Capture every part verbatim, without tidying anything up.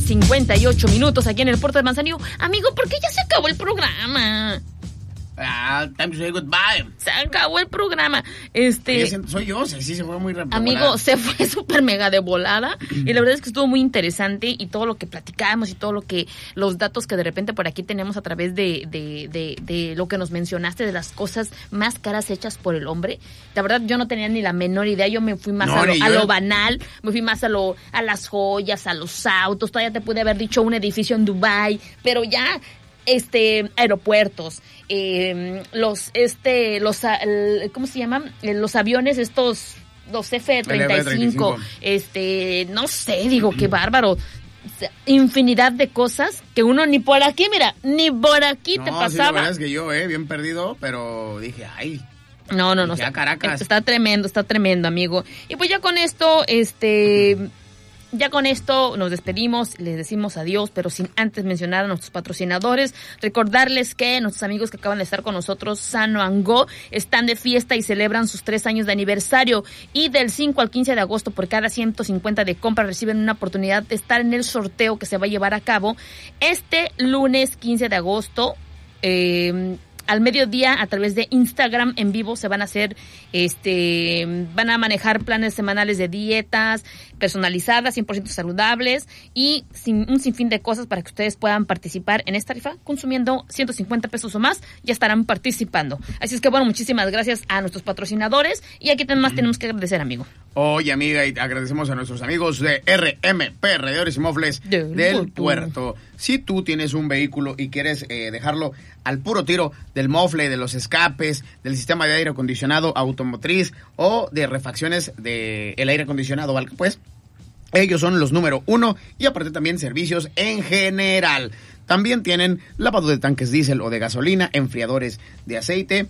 cincuenta y ocho minutos aquí en el puerto de Manzanillo. Amigo, ¿por qué ya se acabó el programa? Ah, time to say goodbye. Se acabó el programa. Este, siento, soy yo, sí, sí, se fue muy rápido. Amigo, volada. Se fue súper mega de volada. Y la verdad es que estuvo muy interesante. Y todo lo que platicamos y todo lo que, los datos que de repente por aquí tenemos a través de, de, de, de lo que nos mencionaste, de las cosas más caras hechas por el hombre. La verdad, yo no tenía ni la menor idea. Yo me fui más no, a, lo, a lo banal, me fui más a lo, a las joyas, a los autos. Todavía te pude haber dicho un edificio en Dubái, pero ya, este, aeropuertos. Eh, los este los el, ¿cómo se llaman? Eh, los aviones estos, los F treinta y cinco, este, no sé, digo, qué bárbaro. Infinidad de cosas que uno ni por aquí, mira, ni por aquí no, te pasaba. Sí, la verdad es que yo, eh, bien perdido, pero dije, ay. No, no, no. Ya Caracas. Está tremendo, está tremendo, amigo. Y pues ya con esto, este... Uh-huh. Ya con esto nos despedimos, les decimos adiós, pero sin antes mencionar a nuestros patrocinadores, recordarles que nuestros amigos que acaban de estar con nosotros, Sano and Go, están de fiesta y celebran sus tres años de aniversario, y del cinco al quince de agosto por cada ciento cincuenta de compra reciben una oportunidad de estar en el sorteo que se va a llevar a cabo este lunes quince de agosto, eh... al mediodía, a través de Instagram en vivo, se van a hacer, este, van a manejar planes semanales de dietas personalizadas, cien por ciento saludables, y sin, un sinfín de cosas para que ustedes puedan participar en esta rifa, consumiendo ciento cincuenta pesos o más, ya estarán participando. Así es que, bueno, muchísimas gracias a nuestros patrocinadores, y aquí más tenemos que agradecer, amigo. Oye, amiga, y agradecemos a nuestros amigos de R M P, Radiadores y Mofles del, del Puerto. Si tú tienes un vehículo y quieres eh, dejarlo al puro tiro del mofle, de los escapes, del sistema de aire acondicionado automotriz o de refacciones del aire acondicionado, pues ellos son los número uno, y aparte también servicios en general. También tienen lavado de tanques diésel o de gasolina, enfriadores de aceite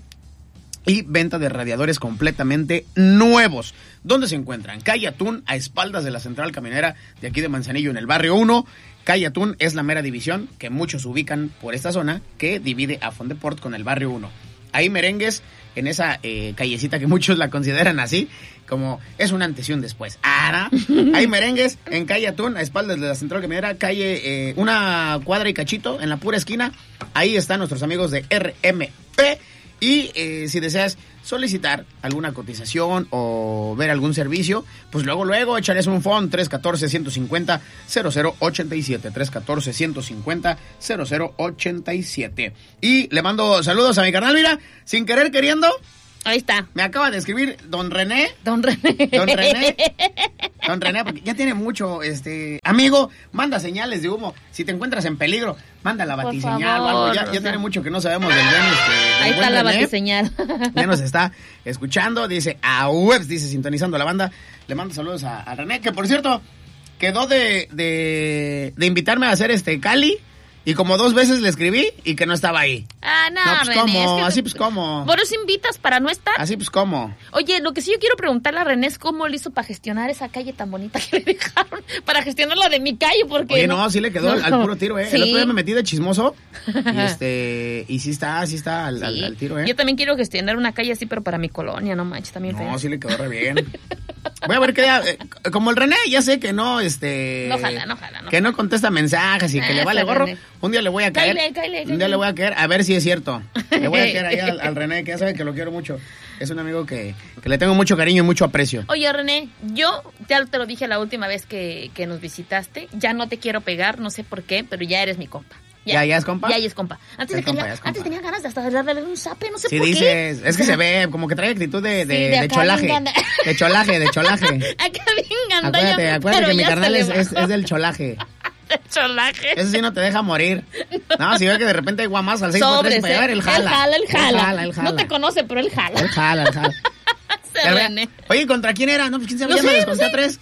y venta de radiadores completamente nuevos. ¿Dónde se encuentran? Calle Atún, a espaldas de la Central Camionera de aquí de Manzanillo, en el barrio uno. Calle Atún es la mera división que muchos ubican por esta zona, que divide a Fondeport con el barrio uno. Hay merengues en esa eh, callecita que muchos la consideran así, como es un antes y un después. Ah, ¿no? Hay merengues en Calle Atún, a espaldas de la Central Camionera, calle, eh, una cuadra y cachito, en la pura esquina. Ahí están nuestros amigos de R M P. Y eh, si deseas solicitar alguna cotización o ver algún servicio, pues luego, luego échales un phone tres uno cuatro, uno cinco cero, cero cero ocho siete, tres uno cuatro, uno cinco cero, cero cero ocho siete. Y le mando saludos a mi carnal, mira, sin querer queriendo. Ahí está. Me acaba de escribir don René. Don René. Don René. Don René, porque ya tiene mucho, este... Amigo, manda señales de humo. Si te encuentras en peligro, manda la batiseñal o algo. Ya, ya tiene mucho que no sabemos del bien, este... Del Ahí está la René. batiseñal. Ya nos está escuchando. Dice, a webs, dice, sintonizando la banda. Le mando saludos a, a René, que por cierto, quedó de, de, de invitarme a hacer este Cali. Y como dos veces le escribí y que no estaba ahí. Ah, no, no pues René. ¿cómo? Es que Así pues cómo. ¿Vos los invitas para no estar? Así pues cómo. Oye, lo que sí yo quiero preguntarle a René es cómo le hizo para gestionar esa calle tan bonita que le dejaron. Para gestionar la de mi calle, porque... Oye, no, no sí le quedó no. al puro tiro, ¿eh? ¿Sí? El otro día me metí de chismoso. Y este... Y sí está, sí está al, sí. al, al tiro, ¿eh? Yo también quiero gestionar una calle así, pero para mi colonia, no manches, también. No, fea. sí le quedó re bien. Voy a ver que ya, eh, como el René, ya sé que no, este... No jala, no jala, no Que jala. no contesta mensajes y que ah, le vale gorro. René. Un día le voy a caer. Cáile, cáile, cáile. Un día le voy a caer, a ver si es cierto. Le voy a caer ahí al, al René, que ya sabe que lo quiero mucho. Es un amigo que, que le tengo mucho cariño y mucho aprecio. Oye, René, yo ya te lo dije la última vez que, que nos visitaste. Ya no te quiero pegar, no sé por qué, pero ya eres mi compa. ¿Ya, ya es compa? Ya, ya es compa. Antes, es quería, compa, es compa. antes tenía ganas de hasta darle un zape, no sé sí, por dices, qué. Es que o sea, se ve, como que trae actitud de, de, sí, de, de cholaje. De cholaje, de cholaje. Acá bien anda Acuérdate, yo, acuérdate que mi carnal es, es, es es del cholaje. ¿De cholaje? Eso sí no te deja morir. No, si ve que de repente hay guamas al seis por tres para llevar, el jala. El jala, el jala. El jala, el jala. No te conoce, pero el jala. El jala, el jala. Se René. Oye, ¿contra quién era? No, pues quién sabe, no ya sé, me desconté a tres.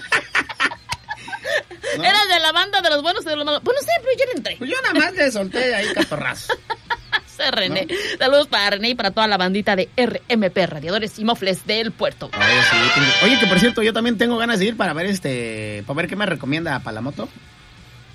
¿No? Eras de la banda de los buenos y de los malos. Pues no sé, pero yo le entré. Pues yo nada más le solté ahí catorrazo. Se René. ¿No? Saludos para René y para toda la bandita de R M P, Radiadores y Mofles del Puerto. Oye, sí, oye, que por cierto, yo también tengo ganas de ir para ver este, para ver qué me recomienda para la moto.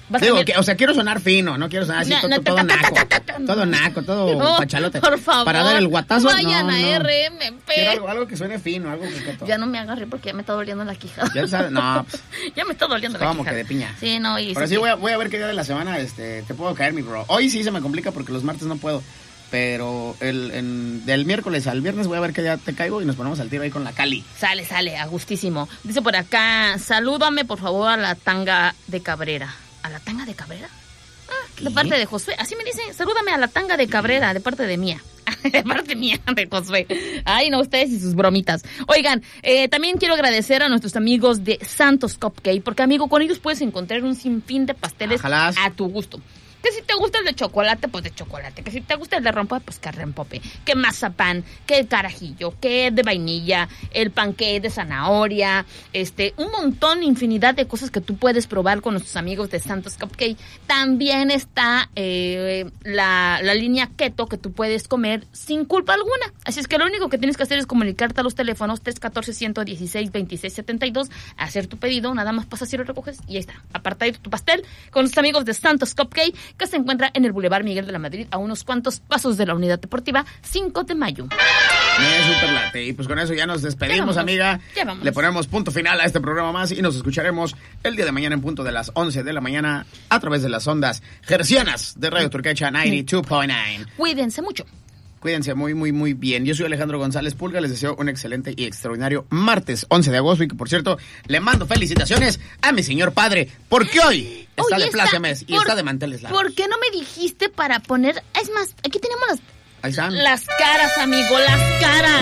Digo, que, o sea, quiero sonar fino, no quiero sonar así, no, todo, no, todo naco. Todo naco, todo no, pachalote. Por favor. Para dar el guatazo, vayan no, a no. R M P. Quiero algo, algo que suene fino, algo que todo. Ya no me agarré porque ya me está doliendo la quijada. Ya sabes, no. Pues, ya me está doliendo la quijada. Como que de piña. Sí, no. Y Pero sí, que... voy, a, voy a ver qué día de la semana este, te puedo caer, mi bro. Hoy sí se me complica porque los martes no puedo. Pero el, en, del miércoles al viernes voy a ver qué día te caigo y nos ponemos al tiro ahí con la Cali. Sale, sale, a gustísimo. Dice por acá, salúdame por favor a la tanga de Cabrera. ¿A la tanga de Cabrera? Ah, de parte de Josué. Así me dicen, salúdame a la tanga de Cabrera, de parte de mía. De parte mía, de Josué. Ay, no, ustedes y sus bromitas. Oigan, eh, también quiero agradecer a nuestros amigos de Santos Cupcake, porque, amigo, con ellos puedes encontrar un sinfín de pasteles Ajalás. a tu gusto. Que si te gusta el de chocolate, pues de chocolate. Que si te gusta el de rompope, pues que rompope. Que mazapán, que el carajillo, que de vainilla, el panqué de zanahoria, este, un montón, infinidad de cosas que tú puedes probar con nuestros amigos de Santos Cupcake. También está eh, la, la línea keto que tú puedes comer sin culpa alguna. Así es que lo único que tienes que hacer es comunicarte a los teléfonos tres uno cuatro, uno uno seis, dos seis siete dos, hacer tu pedido, nada más pasas y lo recoges y ahí está. Apartadito tu pastel con nuestros amigos de Santos Cupcake, que se encuentra en el Boulevard Miguel de la Madrid, a unos cuantos pasos de la Unidad Deportiva cinco de mayo. Me super late. Y pues con eso ya nos despedimos, ya amiga. Ya vamos. Le ponemos punto final a este programa más y nos escucharemos el día de mañana en punto de las once de la mañana a través de las ondas hercianas de Radio Turquecha noventa y dos punto nueve. Cuídense mucho. Cuídense muy, muy, muy bien. Yo soy Alejandro González Pulga. Les deseo un excelente y extraordinario martes once de agosto. Y que, por cierto, le mando felicitaciones a mi señor padre. Porque hoy está Oye, de plácemes y por, está de manteles largos. ¿Por qué no me dijiste para poner...? Es más, aquí tenemos las... Ahí están. Las caras, amigo, las caras.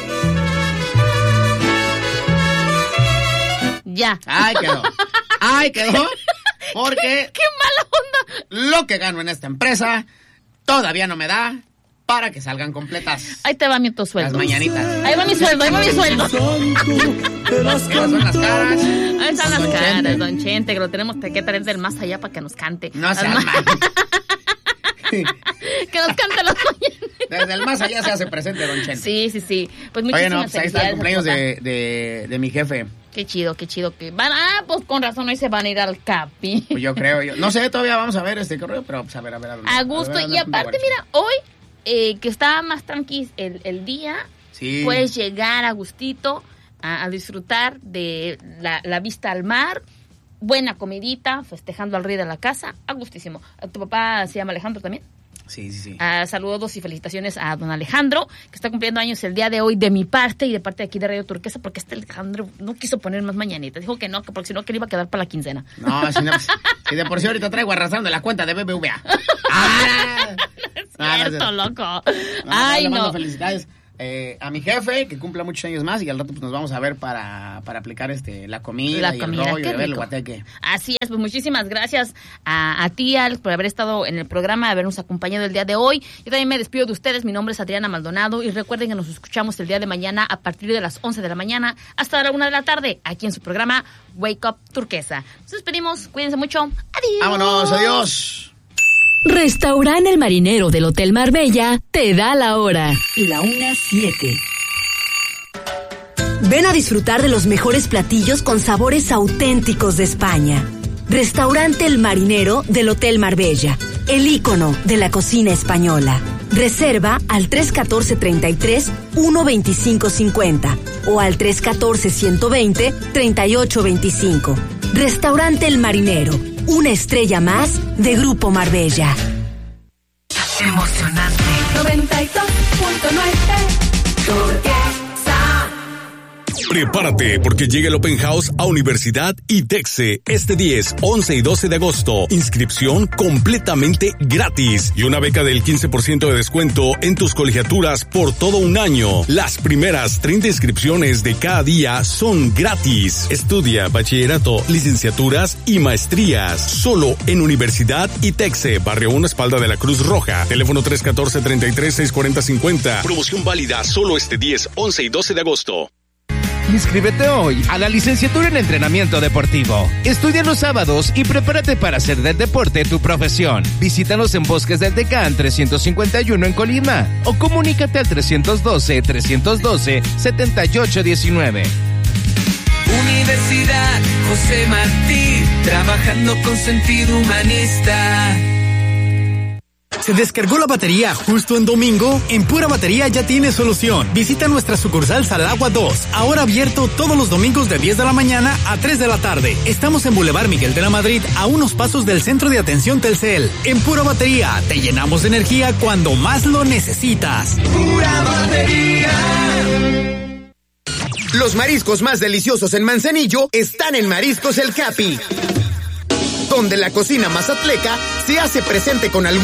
Ya. Ahí quedó. Ahí quedó. Porque... ¿Qué, qué mala onda. Lo que gano en esta empresa todavía no me da para que salgan completas. Ahí te va mi tu sueldo. Las mañanitas. Ahí va mi sueldo, ahí va mi sueldo. Esas son las caras. Ahí están las Don caras, Chente. Don Chente, que lo tenemos que traer del más allá para que nos cante. No seas mal. Que nos cante las mañanitas. Desde el más allá se hace presente, Don Chente. Sí, sí, sí. Pues muchísimas Oye, no, pues ahí está el cumpleaños felicidades, de, de, de mi jefe. Qué chido, qué chido que van. Ah, pues con razón hoy se van a ir al Capi. Pues yo creo, yo no sé, todavía vamos a ver este correo, pero pues a ver, a ver. A, ver, A gusto. a ver, a ver, Y aparte, mira, hoy eh, que está más tranquilo el, el día, sí. Puedes llegar a gustito a, a disfrutar de la, la vista al mar, buena comidita, festejando al rey de la casa, a gustísimo. ¿Tu papá se llama Alejandro también? Sí, sí, sí. Uh, saludos y felicitaciones a don Alejandro, que está cumpliendo años el día de hoy de mi parte y de parte de aquí de Radio Turquesa, porque este Alejandro no quiso poner más mañanitas. Dijo que no, que porque si no, que le iba a quedar para la quincena. No, si, no, si de por sí ahorita traigo arrastrando la cuenta de B B V A. ¡Ah! No es cierto, no, no, loco. No, Ay, le mando no. felicidades eh, a mi jefe, que cumpla muchos años más, y al rato pues nos vamos a ver para, para aplicar este la comida La y comida, el rollo qué de ver el rico. guateque. Así es, pues muchísimas gracias a, a ti, Alex, por haber estado en el programa, habernos acompañado el día de hoy. Yo también me despido de ustedes, mi nombre es Adriana Maldonado y recuerden que nos escuchamos el día de mañana a partir de las once de la mañana hasta la una de la tarde, aquí en su programa Wake Up Turquesa. Nos despedimos, cuídense mucho, adiós. Vámonos, adiós. Restaurante El Marinero del Hotel Marbella te da la hora. La una siete. Ven a disfrutar de los mejores platillos con sabores auténticos de España. Restaurante El Marinero del Hotel Marbella, el ícono de la cocina española. Reserva al tres uno cuatro, treinta y tres, uno veinticinco cincuenta o al tres uno cuatro, ciento veinte, treinta y ocho veinticinco. Restaurante El Marinero, una estrella más de Grupo Marbella. Emocionante. noventa y dos punto nueve Turquesa. Prepárate porque llega el Open House a Universidad ITEXE este diez, once y doce de agosto. Inscripción completamente gratis y una beca del quince por ciento de descuento en tus colegiaturas por todo un año. Las primeras treinta inscripciones de cada día son gratis. Estudia bachillerato, licenciaturas y maestrías. Solo en Universidad ITEXE, Barrio uno, espalda de la Cruz Roja. Teléfono tres uno cuatro, treinta y tres, seiscientos cuarenta, cincuenta. Promoción válida solo este diez, once y doce de agosto. Inscríbete hoy a la licenciatura en entrenamiento deportivo. Estudia los sábados y prepárate para hacer del deporte tu profesión. Visítanos en Bosques del Decán trescientos cincuenta y uno en Colima o comunícate al trescientos doce, trescientos doce, setenta y ocho diecinueve. Universidad José Martí, trabajando con sentido humanista. ¿Se descargó la batería justo en domingo? En Pura Batería ya tiene solución. Visita nuestra sucursal Salagua dos, ahora abierto todos los domingos de diez de la mañana a tres de la tarde. Estamos en Boulevard Miguel de la Madrid, a unos pasos del Centro de Atención Telcel. En Pura Batería te llenamos de energía cuando más lo necesitas. Pura Batería. Los mariscos más deliciosos en Manzanillo están en Mariscos El Capi, donde la cocina mazatleca se hace presente con algún